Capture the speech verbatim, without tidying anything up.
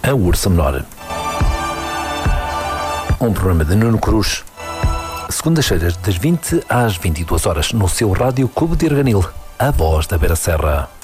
a Ursa Menor. Um programa de Nuno Cruz, segundas-feiras das vinte às vinte e duas horas, no seu rádio Clube de Arganil, a voz da Beira Serra.